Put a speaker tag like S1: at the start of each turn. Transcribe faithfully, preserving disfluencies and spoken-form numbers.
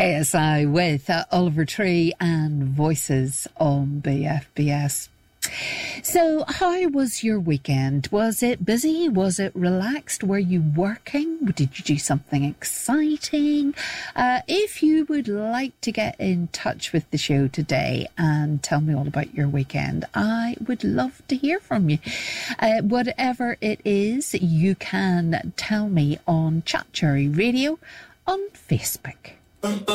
S1: K S I with uh, Oliver Tree and Voices on B F B S. So, how was your weekend? Was it busy? Was it relaxed? Were you working? Did you do something exciting? Uh, if you would like to get in touch with the show today and tell me all about your weekend, I would love to hear from you. Uh, whatever it is, you can tell me on Chat Cherry Radio on Facebook.